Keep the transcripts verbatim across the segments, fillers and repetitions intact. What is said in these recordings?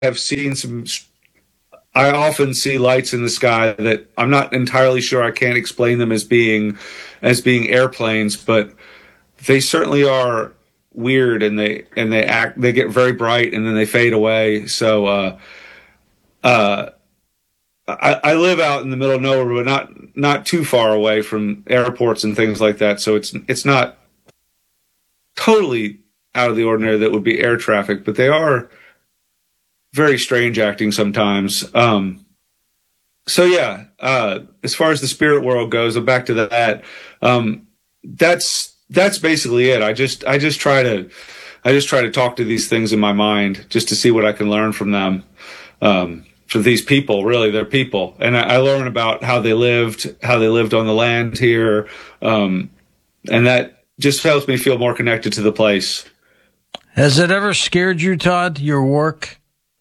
have seen some. I often see lights in the sky that I'm not entirely sure. I can't explain them as being as being airplanes, but they certainly are weird, and they and they act they get very bright and then they fade away. So uh, uh, I, I live out in the middle of nowhere, but not not too far away from airports and things like that. So it's it's not totally out of the ordinary that would be air traffic, but they are very strange acting sometimes. Um, so yeah, uh, as far as the spirit world goes, I'm back to that. Um, that's that's basically it. I just I just try to I just try to talk to these things in my mind just to see what I can learn from them. Um, for these people, really, they're people, and I, I learn about how they lived, how they lived on the land here, um, and that just helps me feel more connected to the place. Has it ever scared you, Todd, your work?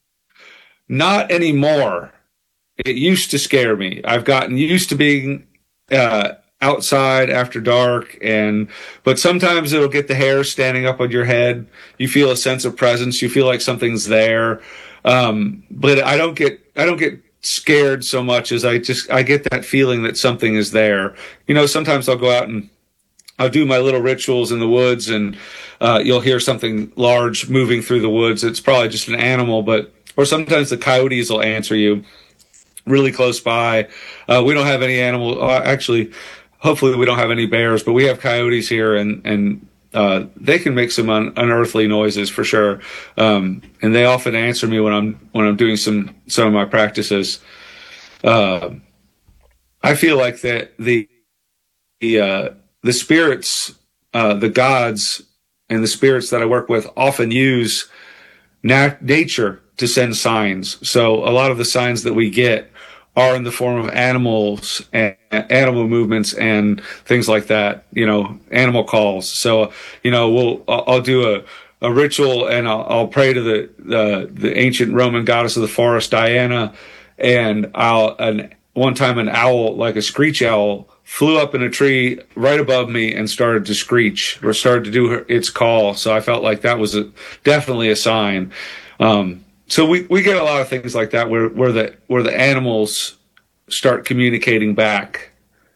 Not anymore. It used to scare me. I've gotten used to being uh, outside after dark, and but sometimes it'll get the hair standing up on your head. You feel a sense of presence. You feel like something's there. Um, but I don't get I don't get scared so much as I just I get that feeling that something is there. You know, sometimes I'll go out and I'll do my little rituals in the woods, and uh, you'll hear something large moving through the woods. It's probably just an animal, but or sometimes the coyotes will answer you really close by. Uh, we don't have any animal. Uh, actually, hopefully we don't have any bears, but we have coyotes here, and and uh, they can make some un- unearthly noises for sure. Um, and they often answer me when I'm when I'm doing some some of my practices. Uh, I feel like that the the uh, the spirits, uh, the gods, and the spirits that I work with often use nat- nature to send signs. So a lot of the signs that we get are in the form of animals and animal movements and things like that, you know, animal calls. So, you know, we'll, I'll do a, a ritual, and I'll, I'll pray to the, the, the ancient Roman goddess of the forest, Diana. And I'll, and one time an owl, like a screech owl, flew up in a tree right above me and started to screech, or started to do her, its call. So I felt like that was a, definitely a sign. Um, So we, we get a lot of things like that where, where the where the animals start communicating back.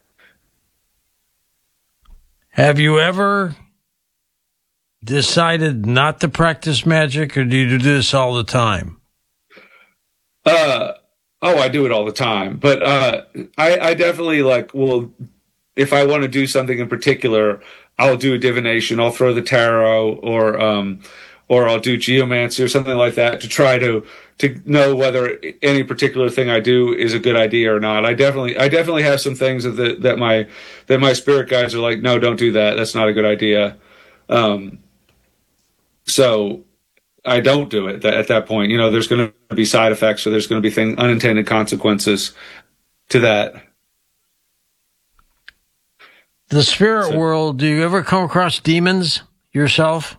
Have you ever decided not to practice magic, or do you do this all the time? Uh oh, I do it all the time. But uh I, I definitely like will if I want to do something in particular, I'll do a divination, I'll throw the tarot, or um or I'll do geomancy or something like that to try to to know whether any particular thing I do is a good idea or not. I definitely I definitely have some things that the, that my that my spirit guides are like, no, don't do that. That's not a good idea. Um, so I don't do it at that point. You know, there's going to be side effects, or there's going to be thing, unintended consequences to that. The spirit So, world, do you ever come across demons yourself?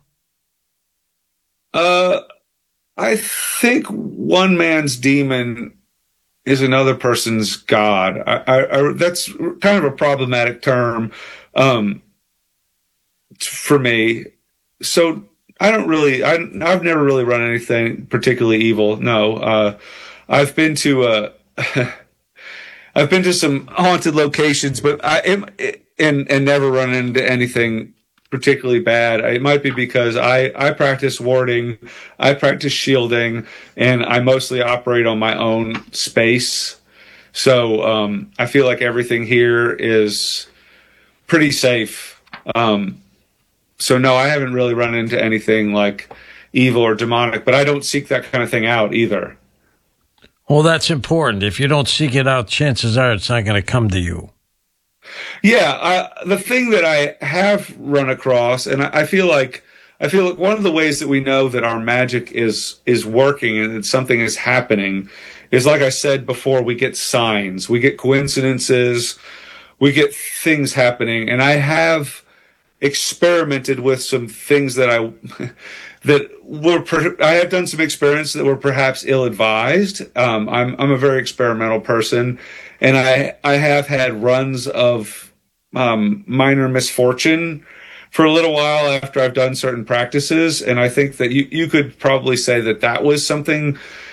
Uh, I think one man's demon is another person's god. I, I, I, that's kind of a problematic term um, for me. So I don't really, I, I've never really run anything particularly evil. No, uh, I've been to, uh, I've been to some haunted locations, but I am, and and never run into anything particularly bad. It might be because I, I practice warding, I practice shielding, and I mostly operate on my own space. So um, I feel like everything here is pretty safe. Um, so no, I haven't really run into anything like evil or demonic, but I don't seek that kind of thing out either. Well, that's important. If you don't seek it out, chances are it's not going to come to you. Yeah, I, the thing that I have run across, and I, I feel like I feel like one of the ways that we know that our magic is is working and that something is happening is, like I said before, we get signs, we get coincidences, we get things happening, and I have experimented with some things that I that were per, I have done some experiments that were perhaps ill-advised. Um, I'm I'm a very experimental person. And I, I have had runs of um, minor misfortune for a little while after I've done certain practices. And I think that you, you could probably say that that was something